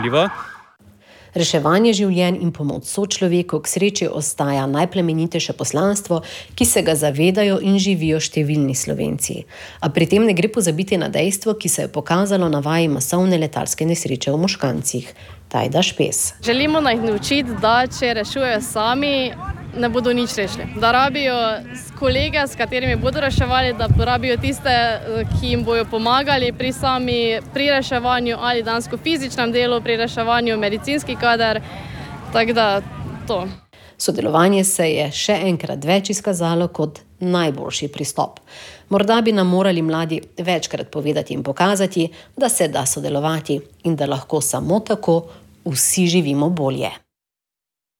Reševanje življenj in pomoč sočloveku k sreči ostaja najplemenitejše poslanstvo, ki se ga zavedajo in živijo številni Slovenci. A pri tem ne gre pozabiti na dejstvo, ki se je pokazalo na vaji masovne letalske nesreče v Moškancih. Tajda Špes. Želimo jih naučiti, da če rešujejo sami, ne bodo nič rešili. Da rabijo kolege, s katerimi bodo reševali, da rabijo tiste, ki jim bojo pomagali pri reševanju ali dansko fizičnem delu, pri reševanju medicinski kader. Tako da to. Sodelovanje se je še enkrat več izkazalo kot najboljši pristop. Morda bi nam morali mladi večkrat povedati in pokazati, da se da sodelovati in da lahko samo tako vsi živimo bolje.